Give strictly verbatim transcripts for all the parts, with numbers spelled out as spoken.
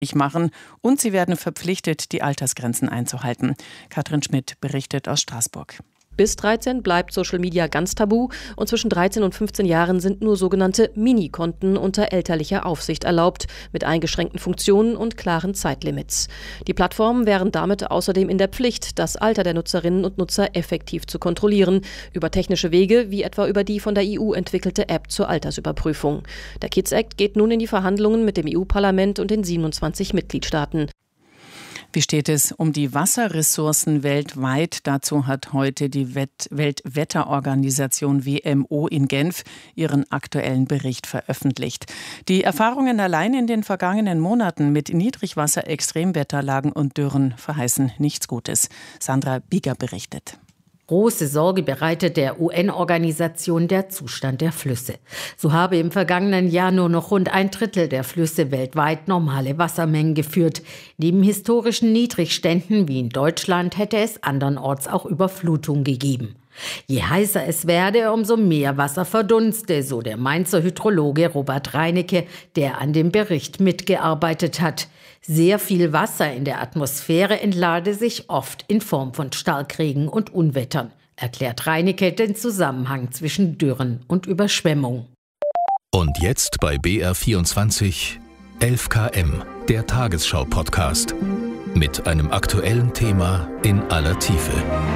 machen und sie werden verpflichtet, die Altersgrenzen einzuhalten. Katrin Schmidt berichtet aus Straßburg. Bis dreizehn bleibt Social Media ganz tabu und zwischen dreizehn und fünfzehn Jahren sind nur sogenannte Mini-Konten unter elterlicher Aufsicht erlaubt, mit eingeschränkten Funktionen und klaren Zeitlimits. Die Plattformen wären damit außerdem in der Pflicht, das Alter der Nutzerinnen und Nutzer effektiv zu kontrollieren, über technische Wege, wie etwa über die von der E U entwickelte App zur Altersüberprüfung. Der Kids Act geht nun in die Verhandlungen mit dem E U-Parlament und den siebenundzwanzig Mitgliedstaaten. Wie steht es um die Wasserressourcen weltweit? Dazu hat heute die Weltwetterorganisation W M O in Genf ihren aktuellen Bericht veröffentlicht. Die Erfahrungen allein in den vergangenen Monaten mit Niedrigwasser, Extremwetterlagen und Dürren verheißen nichts Gutes. Sandra Bieger berichtet. Große Sorge bereitet der U N-Organisation der Zustand der Flüsse. So habe im vergangenen Jahr nur noch rund ein Drittel der Flüsse weltweit normale Wassermengen geführt. Neben historischen Niedrigständen wie in Deutschland hätte es andernorts auch Überflutung gegeben. Je heißer es werde, umso mehr Wasser verdunste, so der Mainzer Hydrologe Robert Reinecke, der an dem Bericht mitgearbeitet hat. Sehr viel Wasser in der Atmosphäre entlade sich oft in Form von Starkregen und Unwettern, erklärt Reinecke den Zusammenhang zwischen Dürren und Überschwemmung. Und jetzt bei B R vierundzwanzig elf K M, der Tagesschau-Podcast. Mit einem aktuellen Thema in aller Tiefe.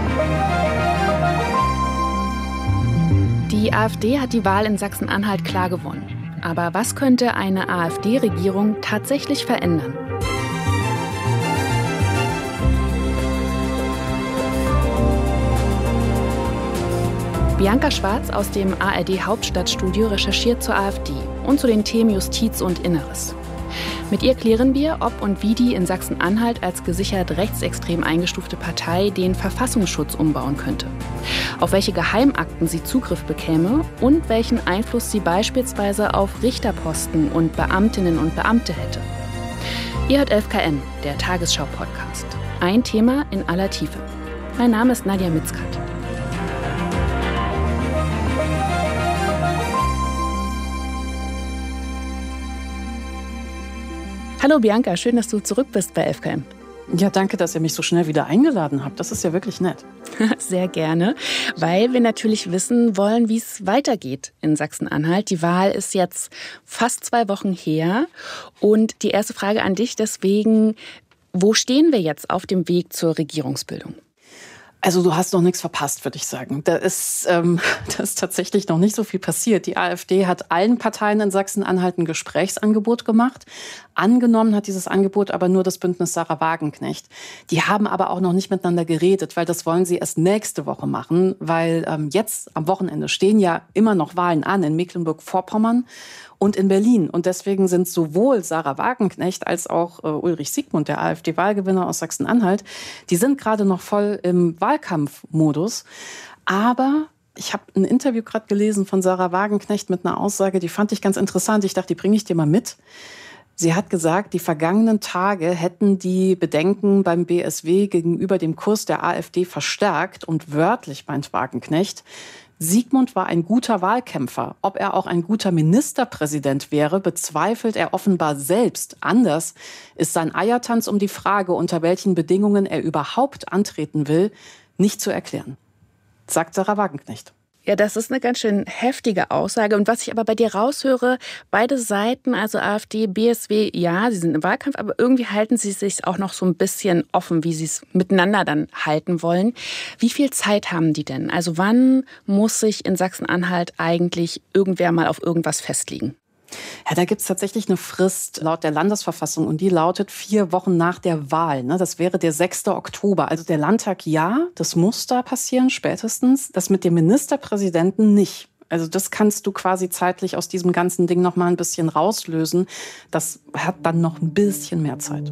Die AfD hat die Wahl in Sachsen-Anhalt klar gewonnen. Aber was könnte eine AfD-Regierung tatsächlich verändern? Bianca Schwarz aus dem A R D-Hauptstadtstudio recherchiert zur AfD und zu den Themen Justiz und Inneres. Mit ihr klären wir, ob und wie die in Sachsen-Anhalt als gesichert rechtsextrem eingestufte Partei den Verfassungsschutz umbauen könnte, auf welche Geheimakten sie Zugriff bekäme und welchen Einfluss sie beispielsweise auf Richterposten und Beamtinnen und Beamte hätte. Ihr hört elf K M, der Tagesschau-Podcast. Ein Thema in aller Tiefe. Mein Name ist Nadja Mitzkat. Hallo Bianca, schön, dass du zurück bist bei elf K M. Ja, danke, dass ihr mich so schnell wieder eingeladen habt. Das ist ja wirklich nett. Sehr gerne, weil wir natürlich wissen wollen, wie es weitergeht in Sachsen-Anhalt. Die Wahl ist jetzt fast zwei Wochen her. Und die erste Frage an dich deswegen, wo stehen wir jetzt auf dem Weg zur Regierungsbildung? Also du hast noch nichts verpasst, würde ich sagen. Da ist, ähm, da ist tatsächlich noch nicht so viel passiert. Die AfD hat allen Parteien in Sachsen-Anhalt ein Gesprächsangebot gemacht. Angenommen hat dieses Angebot aber nur das Bündnis Sahra Wagenknecht. Die haben aber auch noch nicht miteinander geredet, weil das wollen sie erst nächste Woche machen, weil ähm, jetzt am Wochenende stehen ja immer noch Wahlen an in Mecklenburg-Vorpommern und in Berlin. Und deswegen sind sowohl Sahra Wagenknecht als auch äh, Ulrich Siegmund, der AfD-Wahlgewinner aus Sachsen-Anhalt, die sind gerade noch voll im Wahlkampfmodus. Aber ich habe ein Interview gerade gelesen von Sahra Wagenknecht mit einer Aussage, die fand ich ganz interessant. Ich dachte, die bringe ich dir mal mit. Sie hat gesagt, die vergangenen Tage hätten die Bedenken beim B S W gegenüber dem Kurs der AfD verstärkt. Und wörtlich meint Wagenknecht, Siegmund war ein guter Wahlkämpfer. Ob er auch ein guter Ministerpräsident wäre, bezweifelt er offenbar selbst. Anders ist sein Eiertanz um die Frage, unter welchen Bedingungen er überhaupt antreten will, nicht zu erklären, sagt Sahra Wagenknecht. Ja, das ist eine ganz schön heftige Aussage. Und was ich aber bei dir raushöre, beide Seiten, also AfD, B S W, ja, sie sind im Wahlkampf, aber irgendwie halten sie sich auch noch so ein bisschen offen, wie sie es miteinander dann halten wollen. Wie viel Zeit haben die denn? Also wann muss sich in Sachsen-Anhalt eigentlich irgendwer mal auf irgendwas festlegen? Ja, da gibt es tatsächlich eine Frist laut der Landesverfassung und die lautet vier Wochen nach der Wahl. Ne? Das wäre der sechster Oktober. Also der Landtag, ja, das muss da passieren spätestens. Das mit dem Ministerpräsidenten nicht. Also das kannst du quasi zeitlich aus diesem ganzen Ding noch mal ein bisschen rauslösen. Das hat dann noch ein bisschen mehr Zeit.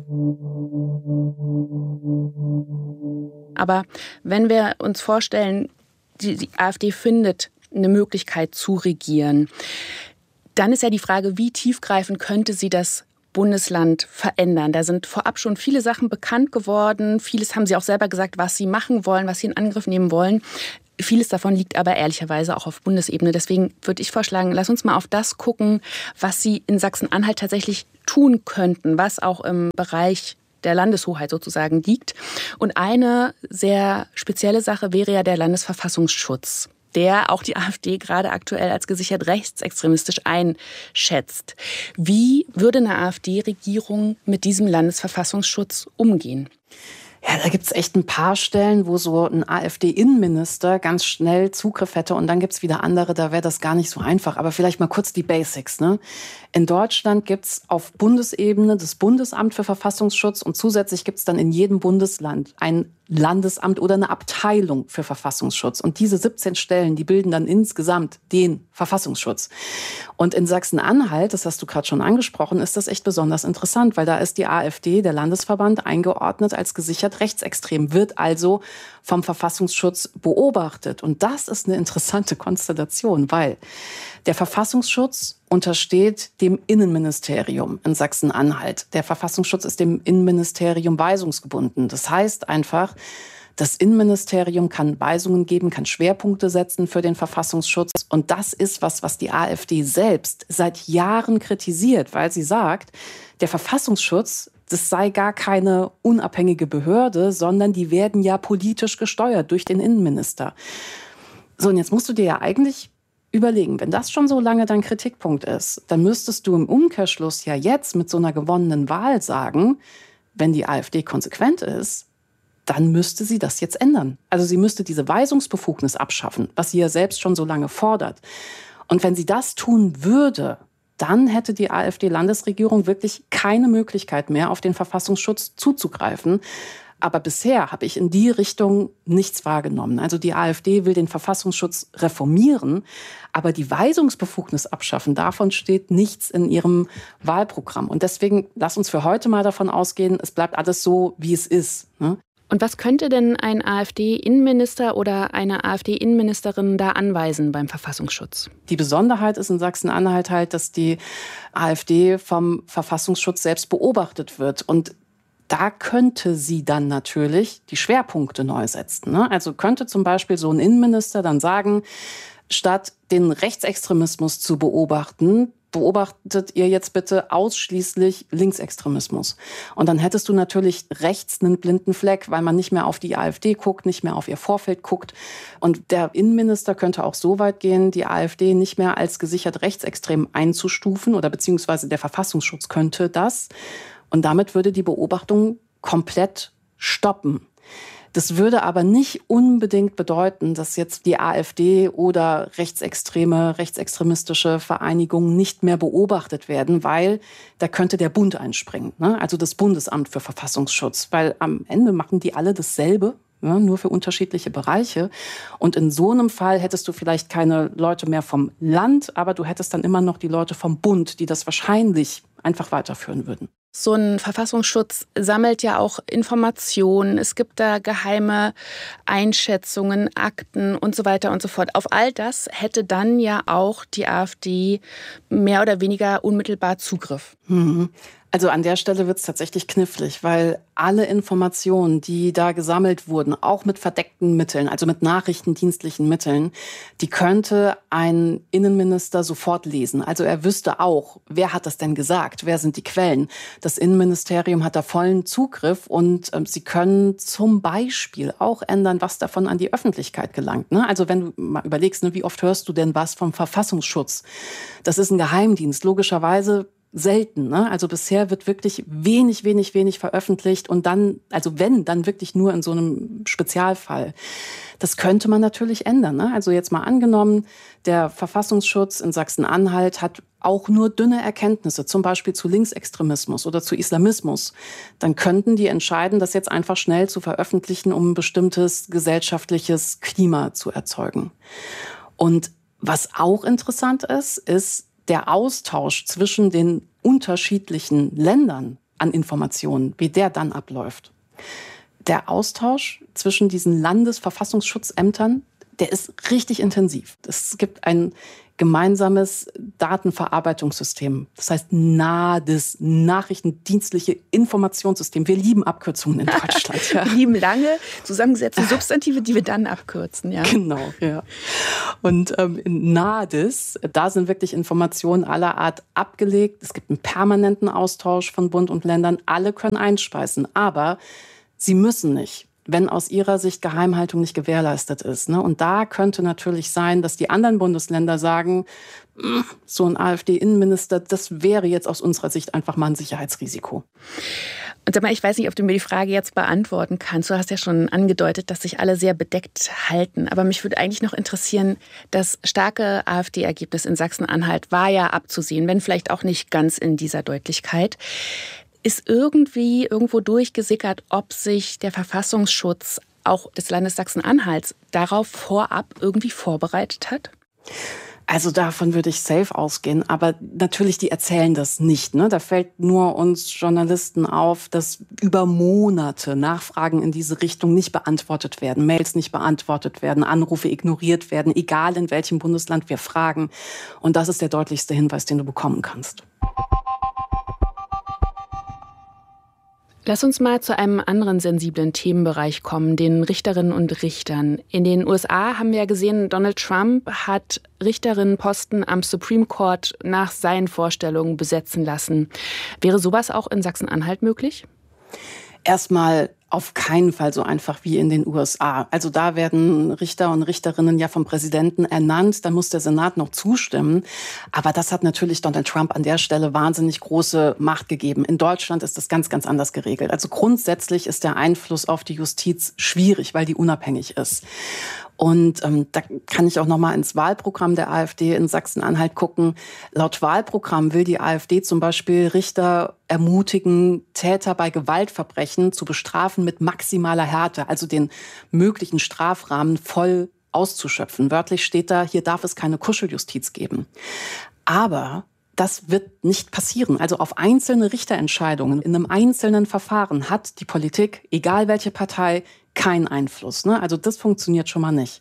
Aber wenn wir uns vorstellen, die, die AfD findet eine Möglichkeit zu regieren, dann ist ja die Frage, wie tiefgreifend könnte sie das Bundesland verändern? Da sind vorab schon viele Sachen bekannt geworden. Vieles haben sie auch selber gesagt, was sie machen wollen, was sie in Angriff nehmen wollen. Vieles davon liegt aber ehrlicherweise auch auf Bundesebene. Deswegen würde ich vorschlagen, lass uns mal auf das gucken, was Sie in Sachsen-Anhalt tatsächlich tun könnten, was auch im Bereich der Landeshoheit sozusagen liegt. Und eine sehr spezielle Sache wäre ja der Landesverfassungsschutz, der auch die AfD gerade aktuell als gesichert rechtsextremistisch einschätzt. Wie würde eine AfD-Regierung mit diesem Landesverfassungsschutz umgehen? Ja, da gibt's echt ein paar Stellen, wo so ein AfD-Innenminister ganz schnell Zugriff hätte. Und dann gibt's wieder andere, da wäre das gar nicht so einfach. Aber vielleicht mal kurz die Basics, ne? In Deutschland gibt's auf Bundesebene das Bundesamt für Verfassungsschutz und zusätzlich gibt's dann in jedem Bundesland ein Landesamt oder eine Abteilung für Verfassungsschutz. Und diese siebzehn Stellen, die bilden dann insgesamt den Verfassungsschutz. Und in Sachsen-Anhalt, das hast du gerade schon angesprochen, ist das echt besonders interessant, weil da ist die AfD, der Landesverband, eingeordnet als gesichert rechtsextrem, wird also vom Verfassungsschutz beobachtet. Und das ist eine interessante Konstellation, weil der Verfassungsschutz untersteht dem Innenministerium in Sachsen-Anhalt. Der Verfassungsschutz ist dem Innenministerium weisungsgebunden. Das heißt einfach, das Innenministerium kann Weisungen geben, kann Schwerpunkte setzen für den Verfassungsschutz. Und das ist was, was die AfD selbst seit Jahren kritisiert, weil sie sagt, der Verfassungsschutz, das sei gar keine unabhängige Behörde, sondern die werden ja politisch gesteuert durch den Innenminister. So, und jetzt musst du dir ja eigentlich überlegen, wenn das schon so lange dein Kritikpunkt ist, dann müsstest du im Umkehrschluss ja jetzt mit so einer gewonnenen Wahl sagen, wenn die AfD konsequent ist, dann müsste sie das jetzt ändern. Also sie müsste diese Weisungsbefugnis abschaffen, was sie ja selbst schon so lange fordert. Und wenn sie das tun würde, dann hätte die AfD-Landesregierung wirklich keine Möglichkeit mehr, auf den Verfassungsschutz zuzugreifen. Aber bisher habe ich in die Richtung nichts wahrgenommen. Also die AfD will den Verfassungsschutz reformieren, aber die Weisungsbefugnis abschaffen, davon steht nichts in ihrem Wahlprogramm. Und deswegen lass uns für heute mal davon ausgehen, es bleibt alles so, wie es ist, ne? Und was könnte denn ein AfD-Innenminister oder eine AfD-Innenministerin da anweisen beim Verfassungsschutz? Die Besonderheit ist in Sachsen-Anhalt halt, dass die AfD vom Verfassungsschutz selbst beobachtet wird. Und da könnte sie dann natürlich die Schwerpunkte neu setzen, ne? Also könnte zum Beispiel so ein Innenminister dann sagen, statt den Rechtsextremismus zu beobachten, beobachtet ihr jetzt bitte ausschließlich Linksextremismus. Und dann hättest du natürlich rechts einen blinden Fleck, weil man nicht mehr auf die AfD guckt, nicht mehr auf ihr Vorfeld guckt. Und der Innenminister könnte auch so weit gehen, die AfD nicht mehr als gesichert rechtsextrem einzustufen oder beziehungsweise der Verfassungsschutz könnte das. Und damit würde die Beobachtung komplett stoppen. Das würde aber nicht unbedingt bedeuten, dass jetzt die AfD oder rechtsextreme, rechtsextremistische Vereinigungen nicht mehr beobachtet werden, weil da könnte der Bund einspringen, ne? Also das Bundesamt für Verfassungsschutz, weil am Ende machen die alle dasselbe, ja, nur für unterschiedliche Bereiche. Und in so einem Fall hättest du vielleicht keine Leute mehr vom Land, aber du hättest dann immer noch die Leute vom Bund, die das wahrscheinlich einfach weiterführen würden. So ein Verfassungsschutz sammelt ja auch Informationen. Es gibt da geheime Einschätzungen, Akten und so weiter und so fort. Auf all das hätte dann ja auch die AfD mehr oder weniger unmittelbar Zugriff. Mhm. Also an der Stelle wird es tatsächlich knifflig, weil alle Informationen, die da gesammelt wurden, auch mit verdeckten Mitteln, also mit nachrichtendienstlichen Mitteln, die könnte ein Innenminister sofort lesen. Also er wüsste auch, wer hat das denn gesagt, wer sind die Quellen. Das Innenministerium hat da vollen Zugriff und äh, sie können zum Beispiel auch ändern, was davon an die Öffentlichkeit gelangt, ne? Also wenn du mal überlegst, ne, wie oft hörst du denn was vom Verfassungsschutz? Das ist ein Geheimdienst, logischerweise selten, ne? Also bisher wird wirklich wenig, wenig, wenig veröffentlicht und dann, also wenn, dann wirklich nur in so einem Spezialfall. Das könnte man natürlich ändern, ne? Also jetzt mal angenommen, der Verfassungsschutz in Sachsen-Anhalt hat auch nur dünne Erkenntnisse, zum Beispiel zu Linksextremismus oder zu Islamismus. Dann könnten die entscheiden, das jetzt einfach schnell zu veröffentlichen, um ein bestimmtes gesellschaftliches Klima zu erzeugen. Und was auch interessant ist, ist, der Austausch zwischen den unterschiedlichen Ländern an Informationen, wie der dann abläuft. Der Austausch zwischen diesen Landesverfassungsschutzämtern, der ist richtig intensiv. Es gibt ein gemeinsames Datenverarbeitungssystem. Das heißt NADIS, Nachrichtendienstliche Informationssystem. Wir lieben Abkürzungen in Deutschland. Ja. Wir lieben lange zusammengesetzte Substantive, die wir dann abkürzen. Ja. Genau, ja. Und ähm, in NADIS, da sind wirklich Informationen aller Art abgelegt. Es gibt einen permanenten Austausch von Bund und Ländern. Alle können einspeisen, aber sie müssen nicht, wenn aus ihrer Sicht Geheimhaltung nicht gewährleistet ist. Ne? Und da könnte natürlich sein, dass die anderen Bundesländer sagen, so ein AfD-Innenminister, das wäre jetzt aus unserer Sicht einfach mal ein Sicherheitsrisiko. Und sag mal, ich weiß nicht, ob du mir die Frage jetzt beantworten kannst. Du hast ja schon angedeutet, dass sich alle sehr bedeckt halten. Aber mich würde eigentlich noch interessieren, das starke AfD-Ergebnis in Sachsen-Anhalt war ja abzusehen, wenn vielleicht auch nicht ganz in dieser Deutlichkeit. Ist irgendwie irgendwo durchgesickert, ob sich der Verfassungsschutz auch des Landes Sachsen-Anhalts darauf vorab irgendwie vorbereitet hat? Also davon würde ich safe ausgehen, aber natürlich, die erzählen das nicht. Ne? Da fällt nur uns Journalisten auf, dass über Monate Nachfragen in diese Richtung nicht beantwortet werden, Mails nicht beantwortet werden, Anrufe ignoriert werden, egal in welchem Bundesland wir fragen. Und das ist der deutlichste Hinweis, den du bekommen kannst. Lass uns mal zu einem anderen sensiblen Themenbereich kommen, den Richterinnen und Richtern. In den U S A haben wir ja gesehen, Donald Trump hat Richterinnenposten am Supreme Court nach seinen Vorstellungen besetzen lassen. Wäre sowas auch in Sachsen-Anhalt möglich? Erstmal auf keinen Fall so einfach wie in den U S A. Also da werden Richter und Richterinnen ja vom Präsidenten ernannt, dann muss der Senat noch zustimmen. Aber das hat natürlich Donald Trump an der Stelle wahnsinnig große Macht gegeben. In Deutschland ist das ganz, ganz anders geregelt. Also grundsätzlich ist der Einfluss auf die Justiz schwierig, weil die unabhängig ist. Und ähm, da kann ich auch noch mal ins Wahlprogramm der AfD in Sachsen-Anhalt gucken. Laut Wahlprogramm will die AfD zum Beispiel Richter ermutigen, Täter bei Gewaltverbrechen zu bestrafen mit maximaler Härte, also den möglichen Strafrahmen voll auszuschöpfen. Wörtlich steht da, hier darf es keine Kuscheljustiz geben. Aber das wird nicht passieren. Also auf einzelne Richterentscheidungen in einem einzelnen Verfahren hat die Politik, egal welche Partei, keinen Einfluss. Ne? Also das funktioniert schon mal nicht.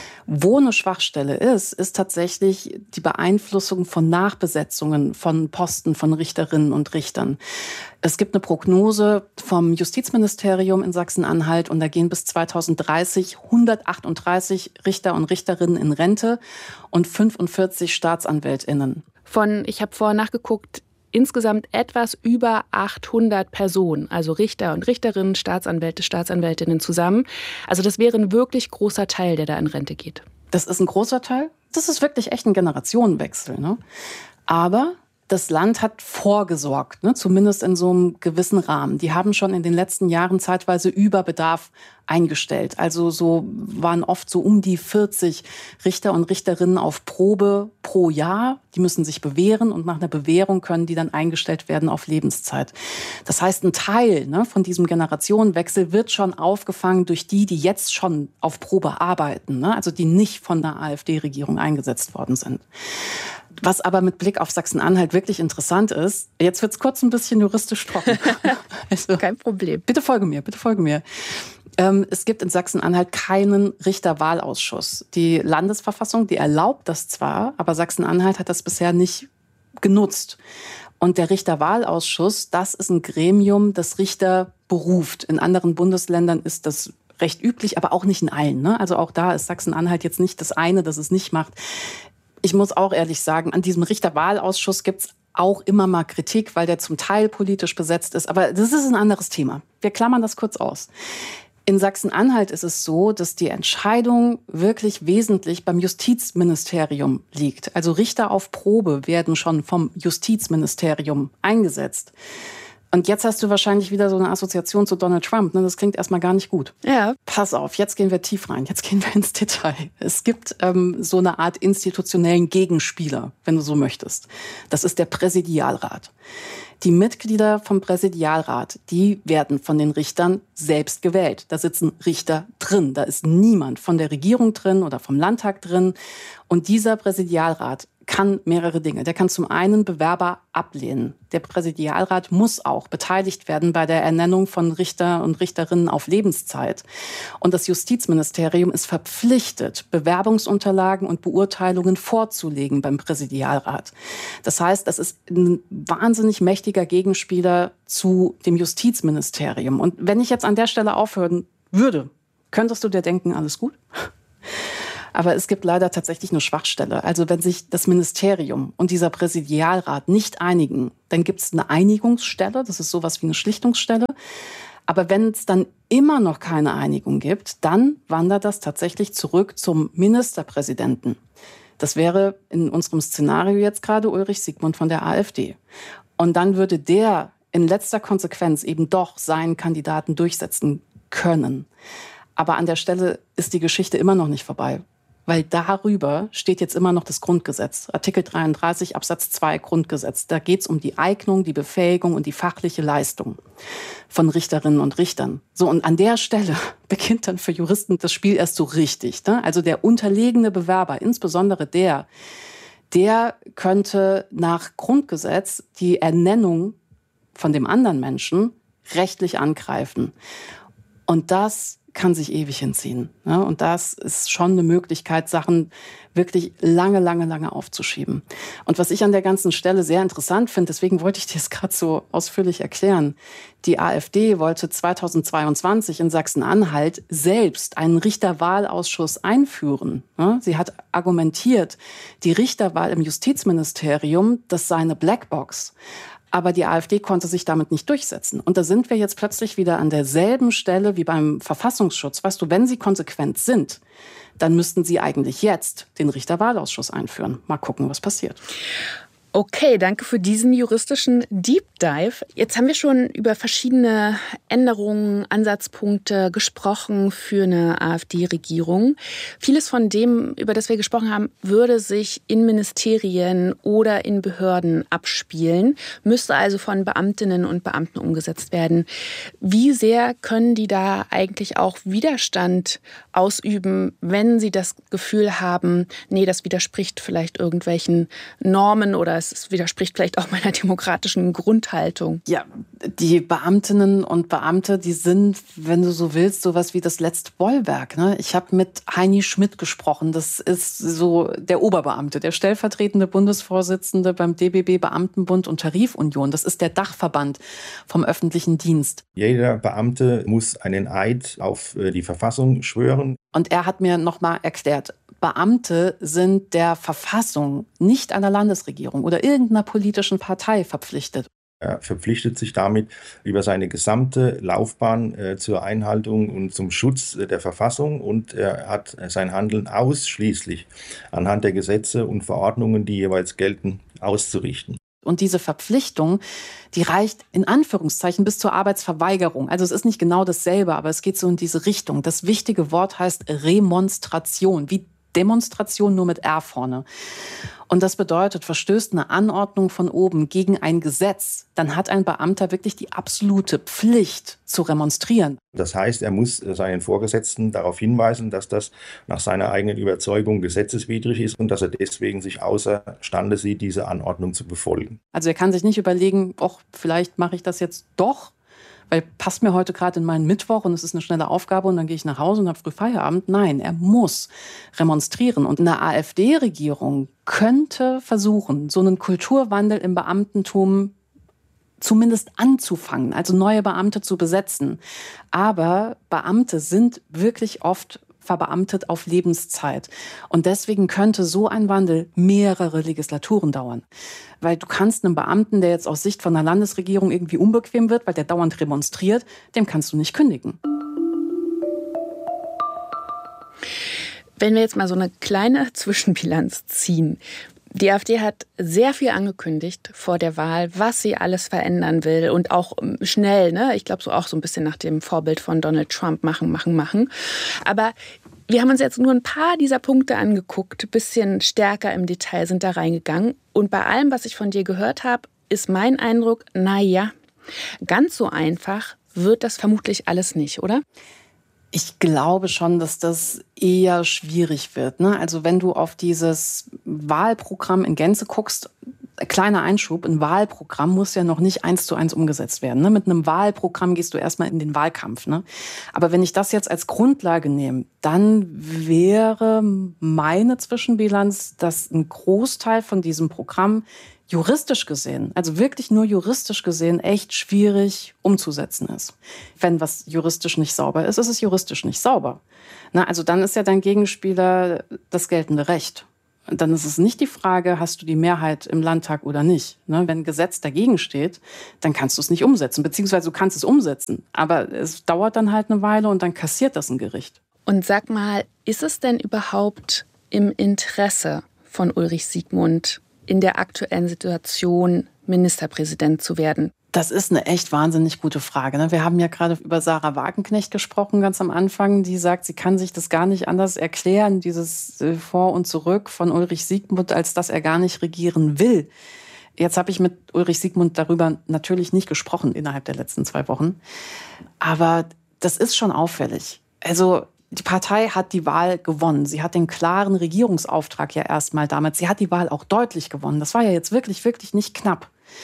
Wo eine Schwachstelle ist, ist tatsächlich die Beeinflussung von Nachbesetzungen von Posten von Richterinnen und Richtern. Es gibt eine Prognose vom Justizministerium in Sachsen-Anhalt und da gehen bis zweitausenddreißig hundertachtunddreißig Richter und Richterinnen in Rente und fünfundvierzig StaatsanwältInnen. Von, ich habe vorher nachgeguckt, insgesamt etwas über achthundert Personen, also Richter und Richterinnen, Staatsanwälte, Staatsanwältinnen zusammen. Also das wäre ein wirklich großer Teil, der da in Rente geht. Das ist ein großer Teil. Das ist wirklich echt ein Generationenwechsel. Ne? Aber das Land hat vorgesorgt, ne? Zumindest in so einem gewissen Rahmen. Die haben schon in den letzten Jahren zeitweise Überbedarf eingestellt. Also so waren oft so um die vierzig Richter und Richterinnen auf Probe pro Jahr. Die müssen sich bewähren und nach einer Bewährung können die dann eingestellt werden auf Lebenszeit. Das heißt, ein Teil ne, von diesem Generationenwechsel wird schon aufgefangen durch die, die jetzt schon auf Probe arbeiten, ne? Also die nicht von der AfD-Regierung eingesetzt worden sind. Was aber mit Blick auf Sachsen-Anhalt wirklich interessant ist, jetzt wird's kurz ein bisschen juristisch trocken. Also, kein Problem. Bitte folge mir, bitte folge mir. Ähm, es gibt in Sachsen-Anhalt keinen Richterwahlausschuss. Die Landesverfassung, die erlaubt das zwar, aber Sachsen-Anhalt hat das bisher nicht genutzt. Und der Richterwahlausschuss, das ist ein Gremium, das Richter beruft. In anderen Bundesländern ist das recht üblich, aber auch nicht in allen. Ne? Also auch da ist Sachsen-Anhalt jetzt nicht das eine, das es nicht macht. Ich muss auch ehrlich sagen, an diesem Richterwahlausschuss gibt's auch immer mal Kritik, weil der zum Teil politisch besetzt ist. Aber das ist ein anderes Thema. Wir klammern das kurz aus. In Sachsen-Anhalt ist es so, dass die Entscheidung wirklich wesentlich beim Justizministerium liegt. Also Richter auf Probe werden schon vom Justizministerium eingesetzt. Und jetzt hast du wahrscheinlich wieder so eine Assoziation zu Donald Trump. Ne? Das klingt erstmal gar nicht gut. Ja. Pass auf, jetzt gehen wir tief rein. Jetzt gehen wir ins Detail. Es gibt ähm, so eine Art institutionellen Gegenspieler, wenn du so möchtest. Das ist der Präsidialrat. Die Mitglieder vom Präsidialrat, die werden von den Richtern selbst gewählt. Da sitzen Richter drin. Da ist niemand von der Regierung drin oder vom Landtag drin. Und dieser Präsidialrat kann mehrere Dinge. Der kann zum einen Bewerber ablehnen. Der Präsidialrat muss auch beteiligt werden bei der Ernennung von Richter und Richterinnen auf Lebenszeit. Und das Justizministerium ist verpflichtet, Bewerbungsunterlagen und Beurteilungen vorzulegen beim Präsidialrat. Das heißt, das ist ein wahnsinnig mächtiger Gegenspieler zu dem Justizministerium. Und wenn ich jetzt an der Stelle aufhören würde, könntest du dir denken, alles gut? Aber es gibt leider tatsächlich eine Schwachstelle. Also wenn sich das Ministerium und dieser Präsidialrat nicht einigen, dann gibt es eine Einigungsstelle, das ist sowas wie eine Schlichtungsstelle. Aber wenn es dann immer noch keine Einigung gibt, dann wandert das tatsächlich zurück zum Ministerpräsidenten. Das wäre in unserem Szenario jetzt gerade Ulrich Siegmund von der AfD. Und dann würde der in letzter Konsequenz eben doch seinen Kandidaten durchsetzen können. Aber an der Stelle ist die Geschichte immer noch nicht vorbei. Weil darüber steht jetzt immer noch das Grundgesetz. Artikel dreiunddreißig Absatz zwei Grundgesetz. Da geht es um die Eignung, die Befähigung und die fachliche Leistung von Richterinnen und Richtern. So, und an der Stelle beginnt dann für Juristen das Spiel erst so richtig. Ne? Also der unterlegene Bewerber, insbesondere der, der könnte nach Grundgesetz die Ernennung von dem anderen Menschen rechtlich angreifen. Und das kann sich ewig hinziehen. Ja, und das ist schon eine Möglichkeit, Sachen wirklich lange, lange, lange aufzuschieben. Und was ich an der ganzen Stelle sehr interessant finde, deswegen wollte ich dir das gerade so ausführlich erklären, die AfD wollte zweitausendzweiundzwanzig in Sachsen-Anhalt selbst einen Richterwahlausschuss einführen. Ja, sie hat argumentiert, die Richterwahl im Justizministerium, das sei eine Blackbox. Aber die AfD konnte sich damit nicht durchsetzen. Und da sind wir jetzt plötzlich wieder an derselben Stelle wie beim Verfassungsschutz. Weißt du, wenn sie konsequent sind, dann müssten sie eigentlich jetzt den Richterwahlausschuss einführen. Mal gucken, was passiert. Okay, danke für diesen juristischen Deep Dive. Jetzt haben wir schon über verschiedene Änderungen, Ansatzpunkte gesprochen für eine AfD-Regierung. Vieles von dem, über das wir gesprochen haben, würde sich in Ministerien oder in Behörden abspielen, müsste also von Beamtinnen und Beamten umgesetzt werden. Wie sehr können die da eigentlich auch Widerstand ausüben, wenn sie das Gefühl haben, nee, das widerspricht vielleicht irgendwelchen Normen oder es widerspricht vielleicht auch meiner demokratischen Grundhaltung? Ja, die Beamtinnen und Beamte, die sind, wenn du so willst, sowas wie das letzte Bollwerk. Ne? Ich habe mit Heini Schmidt gesprochen. Das ist so der Oberbeamte, der stellvertretende Bundesvorsitzende beim D B B Beamtenbund und Tarifunion. Das ist der Dachverband vom öffentlichen Dienst. Jeder Beamte muss einen Eid auf die Verfassung schwören. Und er hat mir nochmal erklärt, Beamte sind der Verfassung, nicht einer Landesregierung oder irgendeiner politischen Partei verpflichtet. Er verpflichtet sich damit über seine gesamte Laufbahn äh, zur Einhaltung und zum Schutz der Verfassung und er hat sein Handeln ausschließlich anhand der Gesetze und Verordnungen, die jeweils gelten, auszurichten. Und diese Verpflichtung, die reicht in Anführungszeichen bis zur Arbeitsverweigerung. Also es ist nicht genau dasselbe, aber es geht so in diese Richtung. Das wichtige Wort heißt Remonstration, wie Demonstration nur mit R vorne. Und das bedeutet, verstößt eine Anordnung von oben gegen ein Gesetz, dann hat ein Beamter wirklich die absolute Pflicht zu remonstrieren. Das heißt, er muss seinen Vorgesetzten darauf hinweisen, dass das nach seiner eigenen Überzeugung gesetzeswidrig ist und dass er deswegen sich außerstande sieht, diese Anordnung zu befolgen. Also er kann sich nicht überlegen, ach, vielleicht mache ich das jetzt doch, weil passt mir heute gerade in meinen Mittwoch und es ist eine schnelle Aufgabe und dann gehe ich nach Hause und habe früh Feierabend. Nein, er muss remonstrieren. Und eine AfD-Regierung könnte versuchen, so einen Kulturwandel im Beamtentum zumindest anzufangen, also neue Beamte zu besetzen. Aber Beamte sind wirklich oft verbeamtet auf Lebenszeit. Und deswegen könnte so ein Wandel mehrere Legislaturen dauern. Weil du kannst einem Beamten, der jetzt aus Sicht von der Landesregierung irgendwie unbequem wird, weil der dauernd remonstriert, dem kannst du nicht kündigen. Wenn wir jetzt mal so eine kleine Zwischenbilanz ziehen. Die AfD hat sehr viel angekündigt vor der Wahl, was sie alles verändern will und auch schnell, ne? Ich glaube so auch so ein bisschen nach dem Vorbild von Donald Trump machen, machen, machen. Aber wir haben uns jetzt nur ein paar dieser Punkte angeguckt, ein bisschen stärker im Detail sind da reingegangen. Und bei allem, was ich von dir gehört habe, ist mein Eindruck, naja, ganz so einfach wird das vermutlich alles nicht, oder? Ich glaube schon, dass das eher schwierig wird, ne? Also wenn du auf dieses Wahlprogramm in Gänze guckst, kleiner Einschub, ein Wahlprogramm muss ja noch nicht eins zu eins umgesetzt werden. Ne? Mit einem Wahlprogramm gehst du erstmal in den Wahlkampf. Ne? Aber wenn ich das jetzt als Grundlage nehme, dann wäre meine Zwischenbilanz, dass ein Großteil von diesem Programm juristisch gesehen, also wirklich nur juristisch gesehen, echt schwierig umzusetzen ist. Wenn was juristisch nicht sauber ist, ist es juristisch nicht sauber. Na, also dann ist ja dein Gegenspieler das geltende Recht. Dann ist es nicht die Frage, hast du die Mehrheit im Landtag oder nicht. Ne? Wenn ein Gesetz dagegen steht, dann kannst du es nicht umsetzen. Beziehungsweise du kannst es umsetzen. Aber es dauert dann halt eine Weile und dann kassiert das ein Gericht. Und sag mal, ist es denn überhaupt im Interesse von Ulrich Siegmund, in der aktuellen Situation Ministerpräsident zu werden? Das ist eine echt wahnsinnig gute Frage. Ne? Wir haben ja gerade über Sarah Wagenknecht gesprochen, ganz am Anfang. Die sagt, sie kann sich das gar nicht anders erklären, dieses Vor und Zurück von Ulrich Siegmund, als dass er gar nicht regieren will. Jetzt habe ich mit Ulrich Siegmund darüber natürlich nicht gesprochen innerhalb der letzten zwei Wochen. Aber das ist schon auffällig. Also die Partei hat die Wahl gewonnen. Sie hat den klaren Regierungsauftrag ja erstmal damals. Sie hat die Wahl auch deutlich gewonnen. Das war ja jetzt wirklich, wirklich nicht knapp.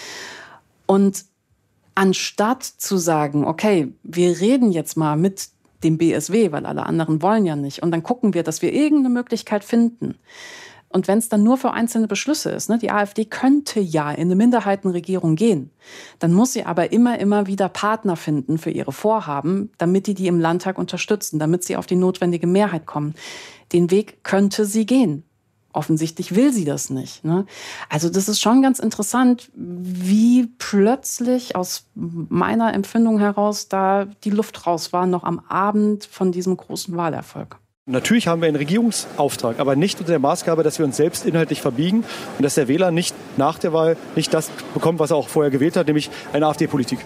Und anstatt zu sagen, okay, wir reden jetzt mal mit dem B S W, weil alle anderen wollen ja nicht, und dann gucken wir, dass wir irgendeine Möglichkeit finden. Und wenn es dann nur für einzelne Beschlüsse ist, ne, die AfD könnte ja in eine Minderheitenregierung gehen, dann muss sie aber immer, immer wieder Partner finden für ihre Vorhaben, damit die die im Landtag unterstützen, damit sie auf die notwendige Mehrheit kommen. Den Weg könnte sie gehen. Offensichtlich will sie das nicht. Ne? Also das ist schon ganz interessant, wie plötzlich aus meiner Empfindung heraus da die Luft raus war, noch am Abend von diesem großen Wahlerfolg. Natürlich haben wir einen Regierungsauftrag, aber nicht unter der Maßgabe, dass wir uns selbst inhaltlich verbiegen und dass der Wähler nicht nach der Wahl nicht das bekommt, was er auch vorher gewählt hat, nämlich eine AfD-Politik.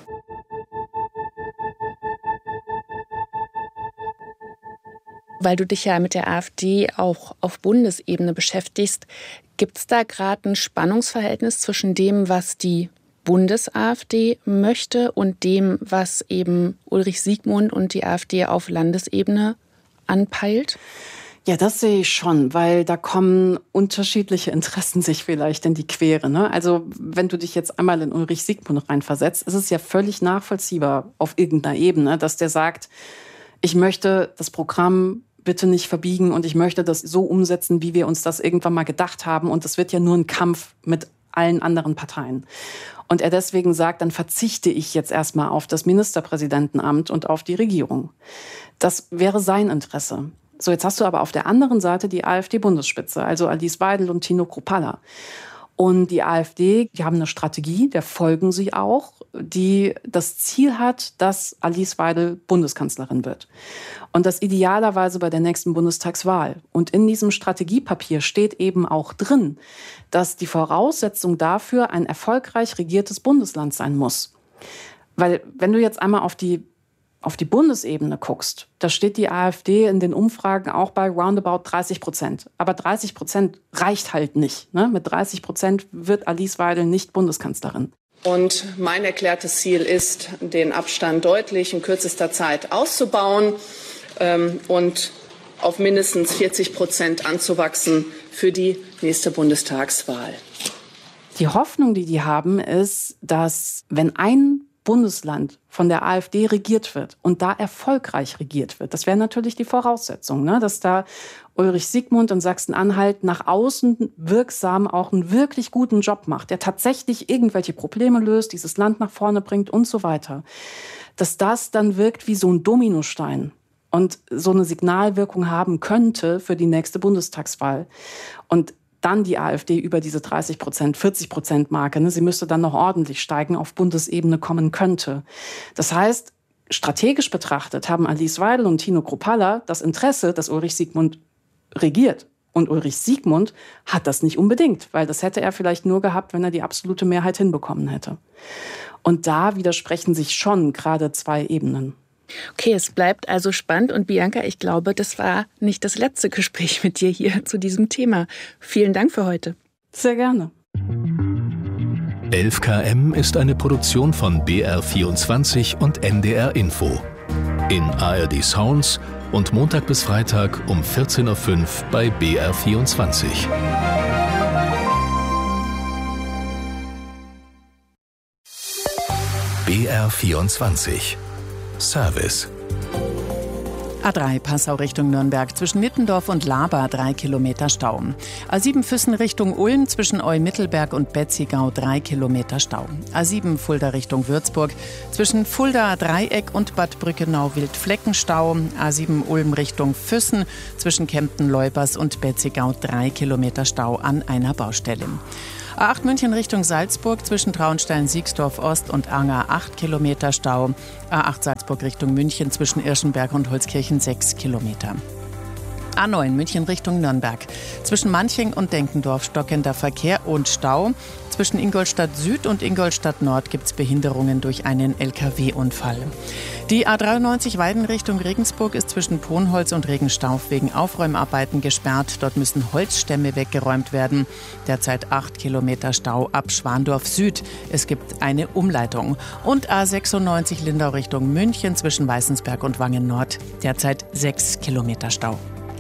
Weil du dich ja mit der AfD auch auf Bundesebene beschäftigst, gibt es da gerade ein Spannungsverhältnis zwischen dem, was die Bundes-AfD möchte und dem, was eben Ulrich Siegmund und die AfD auf Landesebene anpeilt? Ja, das sehe ich schon, weil da kommen unterschiedliche Interessen sich vielleicht in die Quere. Ne? Also wenn du dich jetzt einmal in Ulrich Siegmund reinversetzt, ist es ja völlig nachvollziehbar auf irgendeiner Ebene, dass der sagt, ich möchte das Programm bitte nicht verbiegen und ich möchte das so umsetzen, wie wir uns das irgendwann mal gedacht haben. Und das wird ja nur ein Kampf mit allen anderen Parteien. Und er deswegen sagt, dann verzichte ich jetzt erstmal auf das Ministerpräsidentenamt und auf die Regierung. Das wäre sein Interesse. So, jetzt hast du aber auf der anderen Seite die AfD-Bundesspitze, also Alice Weidel und Tino Kruppalla. Und die AfD, die haben eine Strategie, der folgen sie auch, die das Ziel hat, dass Alice Weidel Bundeskanzlerin wird. Und das idealerweise bei der nächsten Bundestagswahl. Und in diesem Strategiepapier steht eben auch drin, dass die Voraussetzung dafür ein erfolgreich regiertes Bundesland sein muss. Weil wenn du jetzt einmal auf die auf die Bundesebene guckst, da steht die AfD in den Umfragen auch bei roundabout dreißig Prozent. Aber dreißig Prozent reicht halt nicht. Ne? Mit dreißig Prozent wird Alice Weidel nicht Bundeskanzlerin. Und mein erklärtes Ziel ist, den Abstand deutlich in kürzester Zeit auszubauen ähm, und auf mindestens vierzig Prozent anzuwachsen für die nächste Bundestagswahl. Die Hoffnung, die die haben, ist, dass wenn ein Bundesland von der AfD regiert wird und da erfolgreich regiert wird, das wäre natürlich die Voraussetzung, ne? Dass da Ulrich Siegmund in Sachsen-Anhalt nach außen wirksam auch einen wirklich guten Job macht, der tatsächlich irgendwelche Probleme löst, dieses Land nach vorne bringt und so weiter. Dass das dann wirkt wie so ein Dominostein und so eine Signalwirkung haben könnte für die nächste Bundestagswahl. Und dann die AfD über diese dreißig Prozent, vierzig Prozent Marke, ne, sie müsste dann noch ordentlich steigen, auf Bundesebene kommen könnte. Das heißt, strategisch betrachtet haben Alice Weidel und Tino Kruppalla das Interesse, dass Ulrich Siegmund regiert. Und Ulrich Siegmund hat das nicht unbedingt, weil das hätte er vielleicht nur gehabt, wenn er die absolute Mehrheit hinbekommen hätte. Und da widersprechen sich schon gerade zwei Ebenen. Okay, es bleibt also spannend. Und Bianca, ich glaube, das war nicht das letzte Gespräch mit dir hier zu diesem Thema. Vielen Dank für heute. Sehr gerne. elf Kilometer ist eine Produktion von B R vierundzwanzig und N D R Info. in A R D Sounds und Montag bis Freitag um vierzehn Uhr fünf bei B R vierundzwanzig. B R vierundzwanzig Service. A drei Passau Richtung Nürnberg, zwischen Mittendorf und Laber drei Kilometer Stau. A sieben Füssen Richtung Ulm, zwischen Eumittelberg und Betzigau drei Kilometer Stau. A sieben Fulda Richtung Würzburg, zwischen Fulda Dreieck und Bad Brückenau-Wildfleckenstau. A sieben Ulm Richtung Füssen, zwischen Kempten-Leubers und Betzigau drei Kilometer Stau an einer Baustelle. A acht München Richtung Salzburg, zwischen Traunstein-Siegsdorf Ost und Anger acht Kilometer Stau. A acht Salzburg Richtung München, zwischen Irschenberg und Holzkirchen sechs Kilometer. A neun München Richtung Nürnberg, zwischen Manching und Denkendorf stockender Verkehr und Stau. Zwischen Ingolstadt Süd und Ingolstadt Nord gibt es Behinderungen durch einen L K W-Unfall. Die A dreiundneunzig Weiden Richtung Regensburg ist zwischen Ponholz und Regenstauf wegen Aufräumarbeiten gesperrt. Dort müssen Holzstämme weggeräumt werden. Derzeit acht Kilometer Stau ab Schwandorf Süd. Es gibt eine Umleitung. Und A sechsundneunzig Lindau Richtung München zwischen Weißensberg und Wangen Nord. Derzeit sechs Kilometer Stau.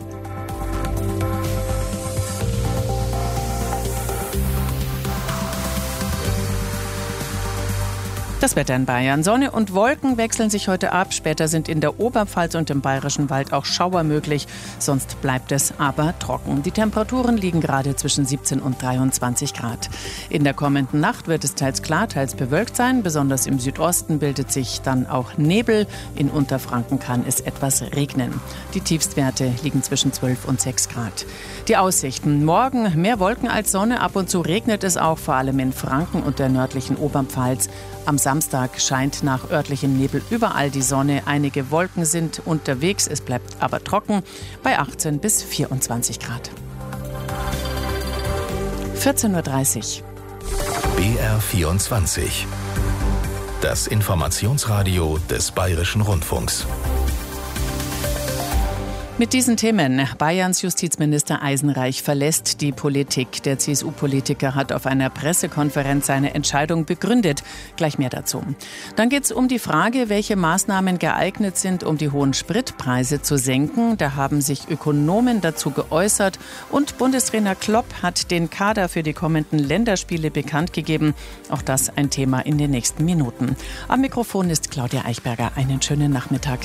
Das Wetter in Bayern. Sonne und Wolken wechseln sich heute ab. Später sind in der Oberpfalz und im Bayerischen Wald auch Schauer möglich. Sonst bleibt es aber trocken. Die Temperaturen liegen gerade zwischen siebzehn und dreiundzwanzig Grad. In der kommenden Nacht wird es teils klar, teils bewölkt sein. Besonders im Südosten bildet sich dann auch Nebel. In Unterfranken kann es etwas regnen. Die Tiefstwerte liegen zwischen zwölf und sechs Grad. Die Aussichten. Morgen mehr Wolken als Sonne. Ab und zu regnet es auch, vor allem in Franken und der nördlichen Oberpfalz. Am Samstag scheint nach örtlichem Nebel überall die Sonne. Einige Wolken sind unterwegs, es bleibt aber trocken bei achtzehn bis vierundzwanzig Grad. vierzehn Uhr dreißig. B R vierundzwanzig. Das Informationsradio des Bayerischen Rundfunks. Mit diesen Themen. Bayerns Justizminister Eisenreich verlässt die Politik. Der C S U-Politiker hat auf einer Pressekonferenz seine Entscheidung begründet. Gleich mehr dazu. Dann geht es um die Frage, welche Maßnahmen geeignet sind, um die hohen Spritpreise zu senken. Da haben sich Ökonomen dazu geäußert. Und Bundestrainer Klopp hat den Kader für die kommenden Länderspiele bekannt gegeben. Auch das ein Thema in den nächsten Minuten. Am Mikrofon ist Claudia Eichberger. Einen schönen Nachmittag.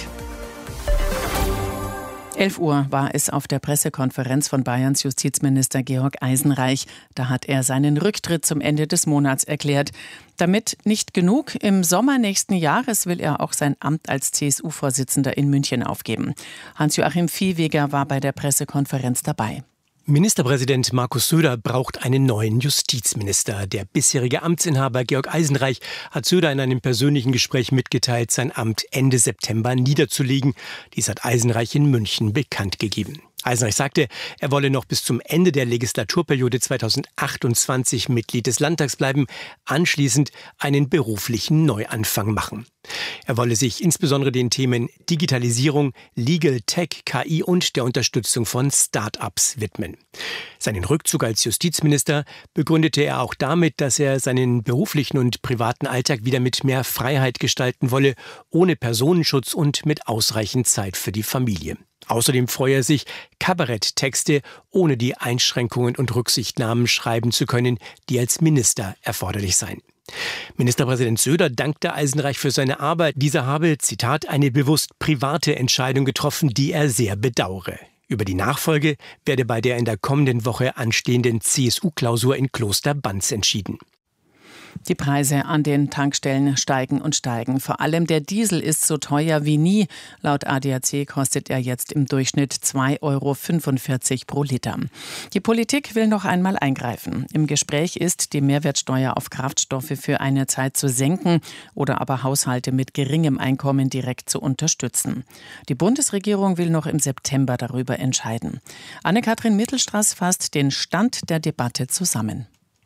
elf Uhr war es auf der Pressekonferenz von Bayerns Justizminister Georg Eisenreich. Da hat er seinen Rücktritt zum Ende des Monats erklärt. Damit nicht genug, im Sommer nächsten Jahres will er auch sein Amt als C S U-Vorsitzender in München aufgeben. Hans-Joachim Viehweger war bei der Pressekonferenz dabei. Ministerpräsident Markus Söder braucht einen neuen Justizminister. Der bisherige Amtsinhaber Georg Eisenreich hat Söder in einem persönlichen Gespräch mitgeteilt, sein Amt Ende September niederzulegen. Dies hat Eisenreich in München bekannt gegeben. Eisenreich sagte, er wolle noch bis zum Ende der Legislaturperiode zweitausendachtundzwanzig Mitglied des Landtags bleiben, anschließend einen beruflichen Neuanfang machen. Er wolle sich insbesondere den Themen Digitalisierung, Legal Tech, K I und der Unterstützung von Start-ups widmen. Seinen Rückzug als Justizminister begründete er auch damit, dass er seinen beruflichen und privaten Alltag wieder mit mehr Freiheit gestalten wolle, ohne Personenschutz und mit ausreichend Zeit für die Familie. Außerdem freue er sich, Kabaretttexte ohne die Einschränkungen und Rücksichtnahmen schreiben zu können, die als Minister erforderlich seien. Ministerpräsident Söder dankte Eisenreich für seine Arbeit. Dieser habe, Zitat, eine bewusst private Entscheidung getroffen, die er sehr bedauere. Über die Nachfolge werde bei der in der kommenden Woche anstehenden C S U-Klausur in Kloster Banz entschieden. Die Preise an den Tankstellen steigen und steigen. Vor allem der Diesel ist so teuer wie nie. Laut A D A C kostet er jetzt im Durchschnitt zwei Euro fünfundvierzig pro Liter. Die Politik will noch einmal eingreifen. Im Gespräch ist, die Mehrwertsteuer auf Kraftstoffe für eine Zeit zu senken oder aber Haushalte mit geringem Einkommen direkt zu unterstützen. Die Bundesregierung will noch im September darüber entscheiden. Anne-Kathrin Mittelstraß fasst den Stand der Debatte zusammen.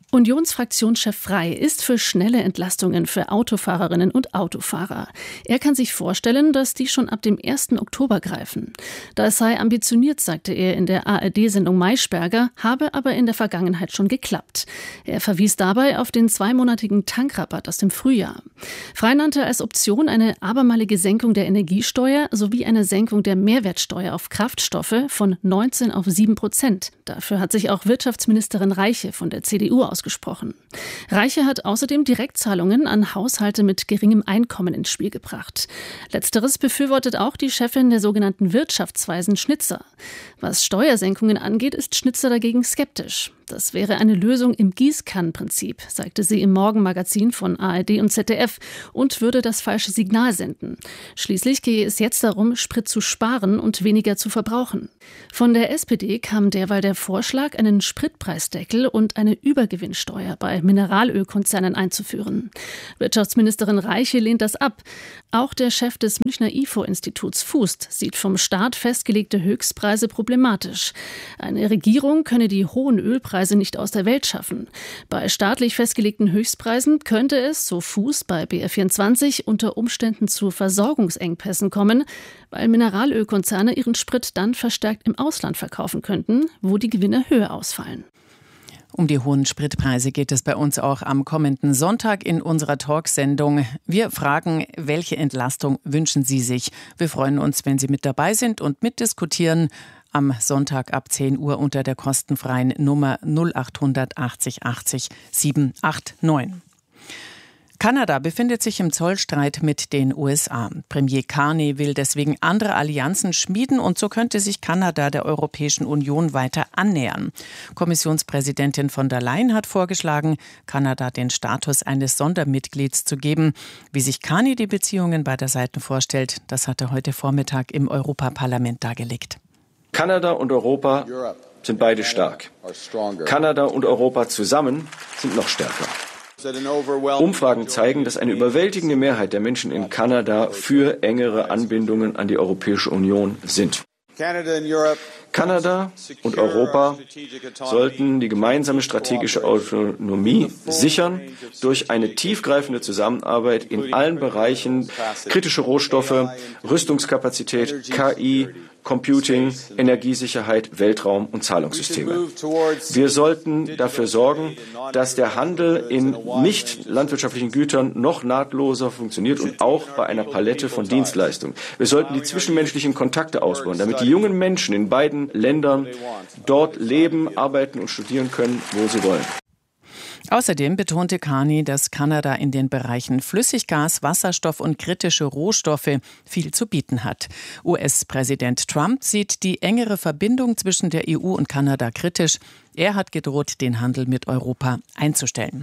Unionsfraktionschef Frey ist für schnelle Entlastungen für Autofahrerinnen und Autofahrer. Er kann sich vorstellen, dass die schon ab dem ersten Oktober greifen. Das sei ambitioniert, sagte er in der A R D-Sendung Maischberger, habe aber in der Vergangenheit schon geklappt. Er verwies dabei auf den zweimonatigen Tankrabatt aus dem Frühjahr. Frey nannte als Option eine abermalige Senkung der Energiesteuer sowie eine Senkung der Mehrwertsteuer auf Kraftstoffe von neunzehn auf sieben Prozent. Dafür hat sich auch Wirtschaftsministerin Reiche von der C D U ausgesprochen. Gesprochen. Reiche hat außerdem Direktzahlungen an Haushalte mit geringem Einkommen ins Spiel gebracht. Letzteres befürwortet auch die Chefin der sogenannten Wirtschaftsweisen Schnitzer. Was Steuersenkungen angeht, ist Schnitzer dagegen skeptisch. Das wäre eine Lösung im Gießkannenprinzip, sagte sie im Morgenmagazin von A R D und Z D F und würde das falsche Signal senden. Schließlich gehe es jetzt darum, Sprit zu sparen und weniger zu verbrauchen. Von der S P D kam derweil der Vorschlag, einen Spritpreisdeckel und eine Übergewinnsteuer bei Mineralölkonzernen einzuführen. Wirtschaftsministerin Reiche lehnt das ab. Auch der Chef des Münchner I F O-Instituts Fußt sieht vom Staat festgelegte Höchstpreise problematisch. Eine Regierung könne die hohen Ölpreise nicht aus der Welt schaffen. Bei staatlich festgelegten Höchstpreisen könnte es, so Fuß bei B R vierundzwanzig, unter Umständen zu Versorgungsengpässen kommen, weil Mineralölkonzerne ihren Sprit dann verstärkt im Ausland verkaufen könnten, wo die Gewinne höher ausfallen. Um die hohen Spritpreise geht es bei uns auch am kommenden Sonntag in unserer Talksendung. Wir fragen, welche Entlastung wünschen Sie sich? Wir freuen uns, wenn Sie mit dabei sind und mitdiskutieren. Am Sonntag ab zehn Uhr unter der kostenfreien Nummer null acht hundert achtzig achtzig sieben acht neun. Kanada befindet sich im Zollstreit mit den U S A. Premier Carney will deswegen andere Allianzen schmieden und so könnte sich Kanada der Europäischen Union weiter annähern. Kommissionspräsidentin von der Leyen hat vorgeschlagen, Kanada den Status eines Sondermitglieds zu geben. Wie sich Carney die Beziehungen beider Seiten vorstellt, das hat er heute Vormittag im Europaparlament dargelegt. Kanada und Europa sind beide stark. Kanada und Europa zusammen sind noch stärker. Umfragen zeigen, dass eine überwältigende Mehrheit der Menschen in Kanada für engere Anbindungen an die Europäische Union sind. Kanada und Europa sollten die gemeinsame strategische Autonomie sichern durch eine tiefgreifende Zusammenarbeit in allen Bereichen, kritische Rohstoffe, Rüstungskapazität, K I, Computing, Energiesicherheit, Weltraum und Zahlungssysteme. Wir sollten dafür sorgen, dass der Handel in nicht landwirtschaftlichen Gütern noch nahtloser funktioniert und auch bei einer Palette von Dienstleistungen. Wir sollten die zwischenmenschlichen Kontakte ausbauen, damit die jungen Menschen in beiden Ländern dort leben, arbeiten und studieren können, wo sie wollen. Außerdem betonte Carney, dass Kanada in den Bereichen Flüssiggas, Wasserstoff und kritische Rohstoffe viel zu bieten hat. U S-Präsident Trump sieht die engere Verbindung zwischen der E U und Kanada kritisch. Er hat gedroht, den Handel mit Europa einzustellen.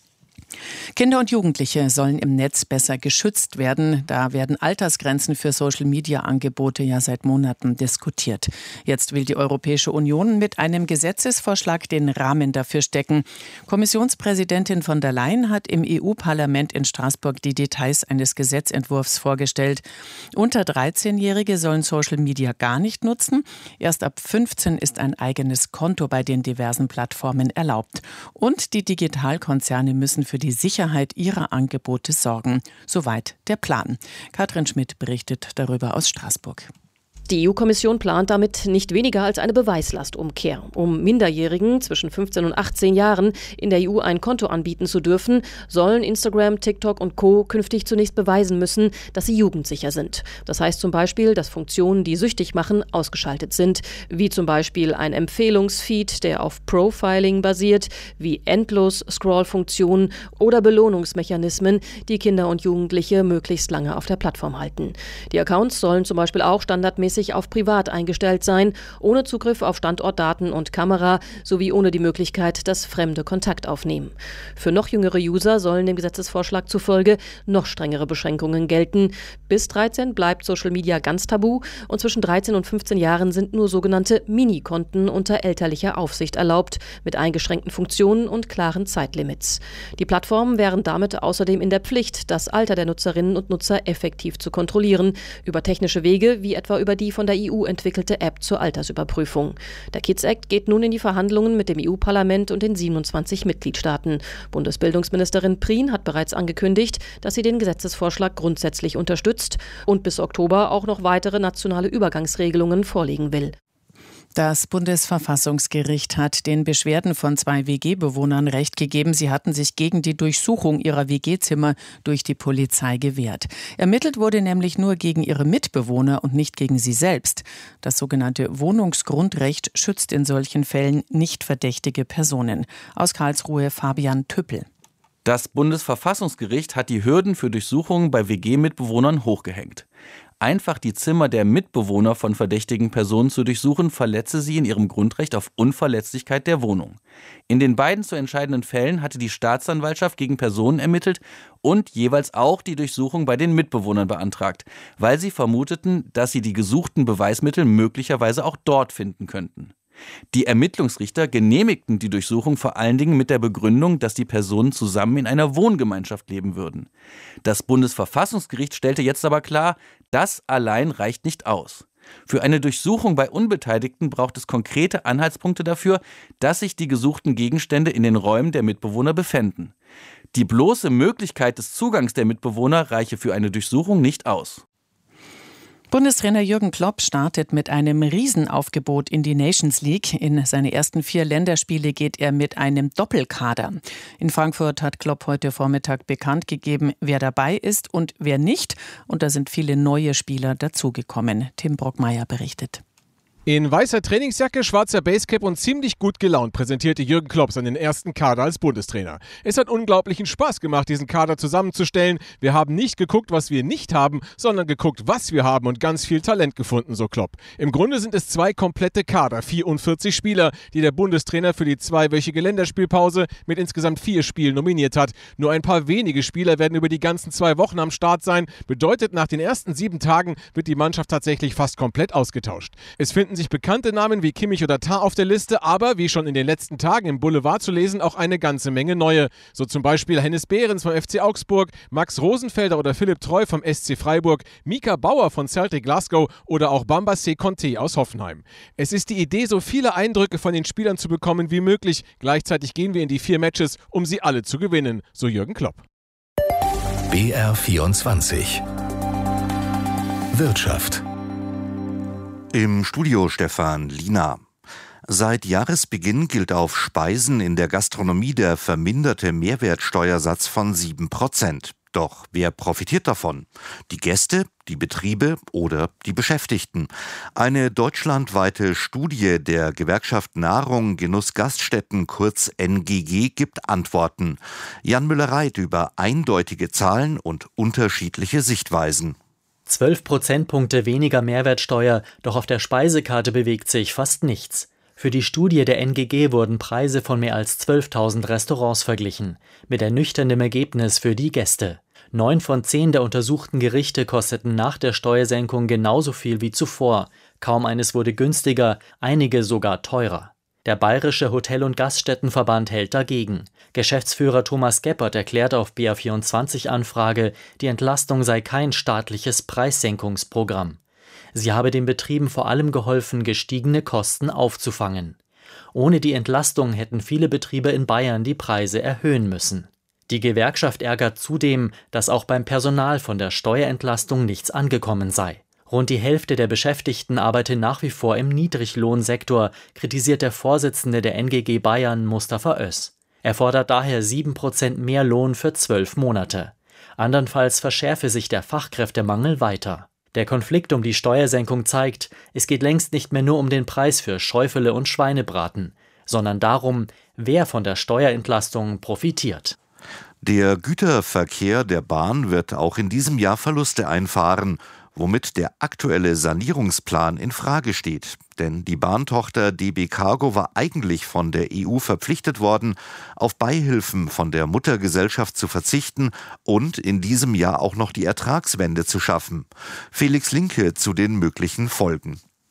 Kinder und Jugendliche sollen im Netz besser geschützt werden. Da werden Altersgrenzen für Social-Media-Angebote ja seit Monaten diskutiert. Jetzt will die Europäische Union mit einem Gesetzesvorschlag den Rahmen dafür stecken. Kommissionspräsidentin von der Leyen hat im E U-Parlament in Straßburg die Details eines Gesetzentwurfs vorgestellt. Unter dreizehnjährige sollen Social-Media gar nicht nutzen. Erst ab fünfzehn ist ein eigenes Konto bei den diversen Plattformen erlaubt. Und die Digitalkonzerne müssen für die Sicherheit ihrer Angebote sorgen. Soweit der Plan. Katrin Schmidt berichtet darüber aus Straßburg. Die E U-Kommission plant damit nicht weniger als eine Beweislastumkehr. Um Minderjährigen zwischen fünfzehn und achtzehn Jahren in der E U ein Konto anbieten zu dürfen, sollen Instagram, TikTok und Co. künftig zunächst beweisen müssen, dass sie jugendsicher sind. Das heißt zum Beispiel, dass Funktionen, die süchtig machen, ausgeschaltet sind, wie zum Beispiel ein Empfehlungsfeed, der auf Profiling basiert, wie Endlos-Scroll-Funktionen oder Belohnungsmechanismen, die Kinder und Jugendliche möglichst lange auf der Plattform halten. Die Accounts sollen zum Beispiel auch standardmäßig auf privat eingestellt sein, ohne Zugriff auf Standortdaten und Kamera sowie ohne die Möglichkeit, dass Fremde Kontakt aufnehmen. Für noch jüngere User sollen dem Gesetzesvorschlag zufolge noch strengere Beschränkungen gelten. Bis dreizehn bleibt Social Media ganz tabu und zwischen dreizehn und fünfzehn Jahren sind nur sogenannte Minikonten unter elterlicher Aufsicht erlaubt, mit eingeschränkten Funktionen und klaren Zeitlimits. Die Plattformen wären damit außerdem in der Pflicht, das Alter der Nutzerinnen und Nutzer effektiv zu kontrollieren, über technische Wege wie etwa über die die von der E U entwickelte App zur Altersüberprüfung. Der Kids Act geht nun in die Verhandlungen mit dem E U-Parlament und den siebenundzwanzig Mitgliedstaaten. Bundesbildungsministerin Prien hat bereits angekündigt, dass sie den Gesetzesvorschlag grundsätzlich unterstützt und bis Oktober auch noch weitere nationale Übergangsregelungen vorlegen will. Das Bundesverfassungsgericht hat den Beschwerden von zwei W G-Bewohnern Recht gegeben. Sie hatten sich gegen die Durchsuchung ihrer W G-Zimmer durch die Polizei gewehrt. Ermittelt wurde nämlich nur gegen ihre Mitbewohner und nicht gegen sie selbst. Das sogenannte Wohnungsgrundrecht schützt in solchen Fällen nicht verdächtige Personen. Aus Karlsruhe Fabian Tüppel. Das Bundesverfassungsgericht hat die Hürden für Durchsuchungen bei W G-Mitbewohnern hochgehängt. Einfach die Zimmer der Mitbewohner von verdächtigen Personen zu durchsuchen, verletze sie in ihrem Grundrecht auf Unverletzlichkeit der Wohnung. In den beiden zu entscheidenden Fällen hatte die Staatsanwaltschaft gegen Personen ermittelt und jeweils auch die Durchsuchung bei den Mitbewohnern beantragt, weil sie vermuteten, dass sie die gesuchten Beweismittel möglicherweise auch dort finden könnten. Die Ermittlungsrichter genehmigten die Durchsuchung vor allen Dingen mit der Begründung, dass die Personen zusammen in einer Wohngemeinschaft leben würden. Das Bundesverfassungsgericht stellte jetzt aber klar, das allein reicht nicht aus. Für eine Durchsuchung bei Unbeteiligten braucht es konkrete Anhaltspunkte dafür, dass sich die gesuchten Gegenstände in den Räumen der Mitbewohner befänden. Die bloße Möglichkeit des Zugangs der Mitbewohner reiche für eine Durchsuchung nicht aus. Bundestrainer Jürgen Klopp startet mit einem Riesenaufgebot in die Nations League. In seine ersten vier Länderspiele geht er mit einem Doppelkader. In Frankfurt hat Klopp heute Vormittag bekannt gegeben, wer dabei ist und wer nicht. Und da sind viele neue Spieler dazugekommen. Tim Brockmeier berichtet. In weißer Trainingsjacke, schwarzer Basecap und ziemlich gut gelaunt präsentierte Jürgen Klopp seinen ersten Kader als Bundestrainer. Es hat unglaublichen Spaß gemacht, diesen Kader zusammenzustellen. Wir haben nicht geguckt, was wir nicht haben, sondern geguckt, was wir haben und ganz viel Talent gefunden, so Klopp. Im Grunde sind es zwei komplette Kader, vierundvierzig Spieler, die der Bundestrainer für die zweiwöchige Länderspielpause mit insgesamt vier Spielen nominiert hat. Nur ein paar wenige Spieler werden über die ganzen zwei Wochen am Start sein. Bedeutet, nach den ersten sieben Tagen wird die Mannschaft tatsächlich fast komplett ausgetauscht. Es finden sich bekannte Namen wie Kimmich oder Tah auf der Liste, aber wie schon in den letzten Tagen im Boulevard zu lesen, auch eine ganze Menge neue. So zum Beispiel Hennes Behrens vom F C Augsburg, Max Rosenfelder oder Philipp Treu vom S C Freiburg, Mika Bauer von Celtic Glasgow oder auch Bambassé Conté aus Hoffenheim. Es ist die Idee, so viele Eindrücke von den Spielern zu bekommen wie möglich. Gleichzeitig gehen wir in die vier Matches, um sie alle zu gewinnen, so Jürgen Klopp. B R vierundzwanzig Wirtschaft. Im Studio Stefan Lina. Seit Jahresbeginn gilt auf Speisen in der Gastronomie der verminderte Mehrwertsteuersatz von sieben Prozent. Doch wer profitiert davon? Die Gäste, die Betriebe oder die Beschäftigten? Eine deutschlandweite Studie der Gewerkschaft Nahrung, Genuss, Gaststätten, kurz N G G, gibt Antworten. Jan Müller-Reit über eindeutige Zahlen und unterschiedliche Sichtweisen. zwölf Prozentpunkte weniger Mehrwertsteuer, doch auf der Speisekarte bewegt sich fast nichts. Für die Studie der N G G wurden Preise von mehr als zwölftausend Restaurants verglichen, mit ernüchterndem Ergebnis für die Gäste. Neun von zehn der untersuchten Gerichte kosteten nach der Steuersenkung genauso viel wie zuvor. Kaum eines wurde günstiger, einige sogar teurer. Der Bayerische Hotel- und Gaststättenverband hält dagegen. Geschäftsführer Thomas Geppert erklärt auf B R vierundzwanzig Anfrage, die Entlastung sei kein staatliches Preissenkungsprogramm. Sie habe den Betrieben vor allem geholfen, gestiegene Kosten aufzufangen. Ohne die Entlastung hätten viele Betriebe in Bayern die Preise erhöhen müssen. Die Gewerkschaft ärgert zudem, dass auch beim Personal von der Steuerentlastung nichts angekommen sei. Rund die Hälfte der Beschäftigten arbeite nach wie vor im Niedriglohnsektor, kritisiert der Vorsitzende der N G G Bayern, Mustafa Öz. Er fordert daher sieben Prozent mehr Lohn für zwölf Monate. Andernfalls verschärfe sich der Fachkräftemangel weiter. Der Konflikt um die Steuersenkung zeigt, es geht längst nicht mehr nur um den Preis für Schäufele und Schweinebraten, sondern darum, wer von der Steuerentlastung profitiert. Der Güterverkehr der Bahn wird auch in diesem Jahr Verluste einfahren, womit der aktuelle Sanierungsplan in Frage steht. Denn die Bahntochter D B Cargo war eigentlich von der E U verpflichtet worden, auf Beihilfen von der Muttergesellschaft zu verzichten und in diesem Jahr auch noch die Ertragswende zu schaffen. Felix Linke zu den möglichen Folgen.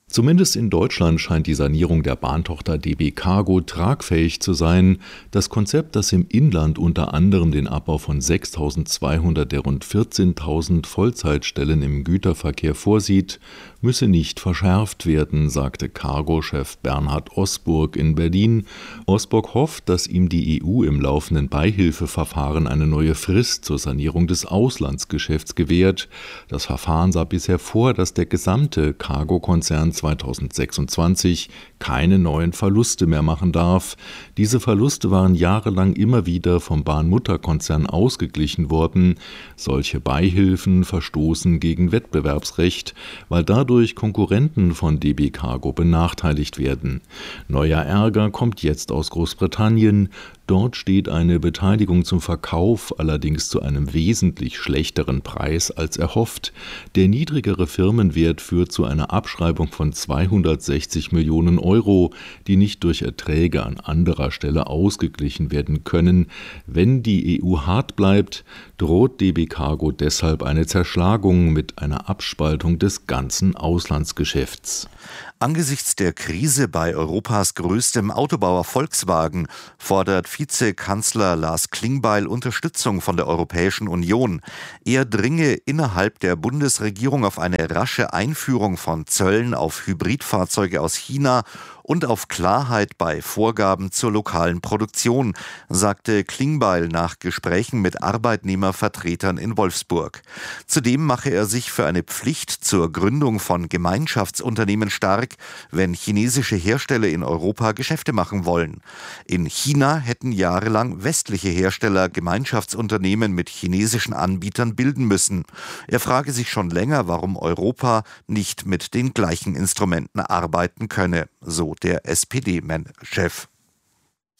Zumindest in Deutschland scheint die Sanierung der Bahntochter D B Cargo tragfähig zu sein. Das Konzept, das im Inland unter anderem den Abbau von sechstausendzweihundert der rund vierzehntausend Vollzeitstellen im Güterverkehr vorsieht, müsse nicht verschärft werden, sagte Cargo-Chef Bernhard Osburg in Berlin. Osburg hofft, dass ihm die E U im laufenden Beihilfeverfahren eine neue Frist zur Sanierung des Auslandsgeschäfts gewährt. Das Verfahren sah bisher vor, dass der gesamte Cargo-Konzern zweitausendsechsundzwanzig keine neuen Verluste mehr machen darf. Diese Verluste waren jahrelang immer wieder vom Bahnmutterkonzern ausgeglichen worden. Solche Beihilfen verstoßen gegen Wettbewerbsrecht, weil dadurch Konkurrenten von D B Cargo benachteiligt werden. Neuer Ärger kommt jetzt aus Großbritannien. Dort steht eine Beteiligung zum Verkauf allerdings zu einem wesentlich schlechteren Preis als erhofft. Der niedrigere Firmenwert führt zu einer Abschreibung von zweihundertsechzig Millionen Euro, die nicht durch Erträge an anderer Stelle ausgeglichen werden können. Wenn die E U hart bleibt, droht D B Cargo deshalb eine Zerschlagung mit einer Abspaltung des ganzen Auslandsgeschäfts. Angesichts der Krise bei Europas größtem Autobauer Volkswagen fordert Vizekanzler Lars Klingbeil Unterstützung von der Europäischen Union. Er dringe innerhalb der Bundesregierung auf eine rasche Einführung von Zöllen auf Hybridfahrzeuge aus China und auf Klarheit bei Vorgaben zur lokalen Produktion, sagte Klingbeil nach Gesprächen mit Arbeitnehmervertretern in Wolfsburg. Zudem mache er sich für eine Pflicht zur Gründung von Gemeinschaftsunternehmen stark, wenn chinesische Hersteller in Europa Geschäfte machen wollen. In China hätten jahrelang westliche Hersteller Gemeinschaftsunternehmen mit chinesischen Anbietern bilden müssen. Er frage sich schon länger, warum Europa nicht mit den gleichen Instrumenten arbeiten könne, so der S P D-Chef.